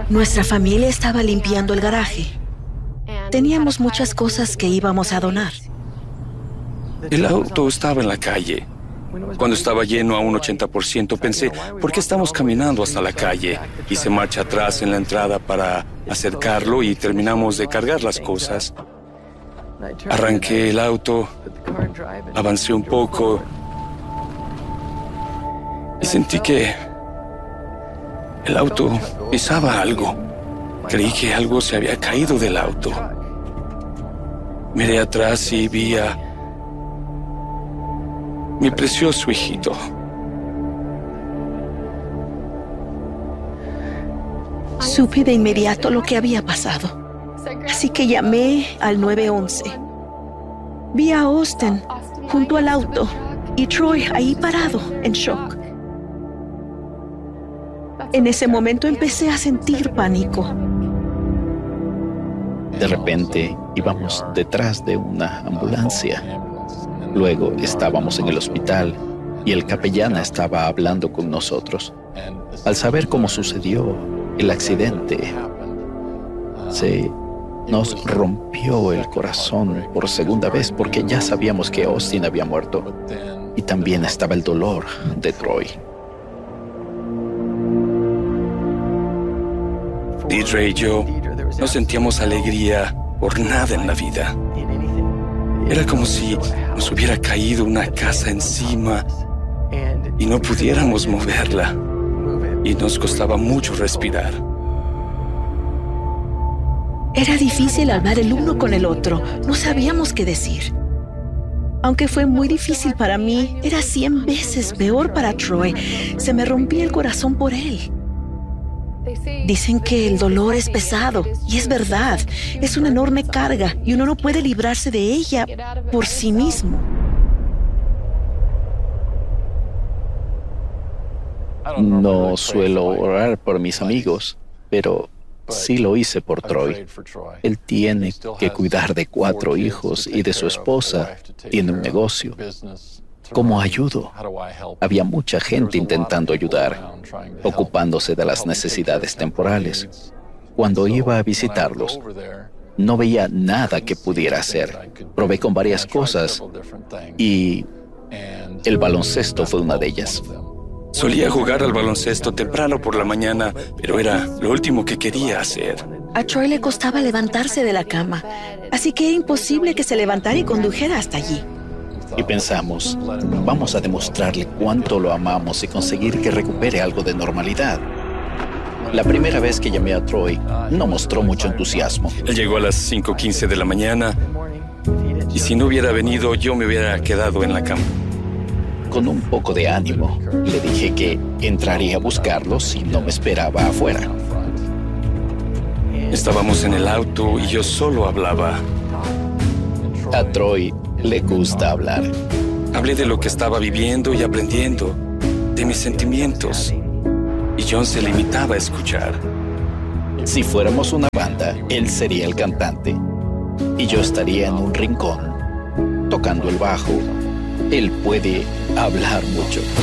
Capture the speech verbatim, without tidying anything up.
Nuestra familia estaba limpiando el garaje. Teníamos muchas cosas que íbamos a donar. El auto estaba en la calle. Cuando estaba lleno a un ochenta por ciento, pensé, ¿por qué estamos caminando hasta la calle? Hice marcha atrás en la entrada para acercarlo y terminamos de cargar las cosas. Arranqué el auto, avancé un poco y sentí que el auto pisaba algo. Creí que algo se había caído del auto. Miré atrás y vi a mi precioso hijito. Supe de inmediato lo que había pasado. Así que llamé al nueve once. Vi a Austin junto al auto y Troy ahí parado, en shock. En ese momento empecé a sentir pánico. De repente íbamos detrás de una ambulancia. Luego estábamos en el hospital y el capellán estaba hablando con nosotros. Al saber cómo sucedió el accidente, se nos rompió el corazón por segunda vez porque ya sabíamos que Austin había muerto y también estaba el dolor de Troy. Deidre y yo no sentíamos alegría por nada en la vida. Era como si nos hubiera caído una casa encima y no pudiéramos moverla. Y nos costaba mucho respirar. Era difícil hablar el uno con el otro. No sabíamos qué decir. Aunque fue muy difícil para mí, era cien veces peor para Troy. Se me rompía el corazón por él. Dicen que el dolor es pesado, y es verdad. Es una enorme carga, y uno no puede librarse de ella por sí mismo. No suelo orar por mis amigos, pero sí lo hice por Troy. Él tiene que cuidar de cuatro hijos y de su esposa. Tiene un negocio. ¿Cómo ayudo? Había mucha gente intentando ayudar, ocupándose de las necesidades temporales. Cuando iba a visitarlos, no veía nada que pudiera hacer. Probé con varias cosas y el baloncesto fue una de ellas. Solía jugar al baloncesto temprano por la mañana, pero era lo último que quería hacer. A Troy le costaba levantarse de la cama, así que era imposible que se levantara y condujera hasta allí. Y pensamos, vamos a demostrarle cuánto lo amamos y conseguir que recupere algo de normalidad. La primera vez que llamé a Troy, no mostró mucho entusiasmo. Él llegó a las cinco quince de la mañana y si no hubiera venido, yo me hubiera quedado en la cama. Con un poco de ánimo, le dije que entraría a buscarlo si no me esperaba afuera. Estábamos en el auto y yo solo hablaba. A Troy le gusta hablar. Hablé de lo que estaba viviendo y aprendiendo, de mis sentimientos. Y John se limitaba a escuchar. Si fuéramos una banda, él sería el cantante. Y yo estaría en un rincón, tocando el bajo. Él puede hablar mucho.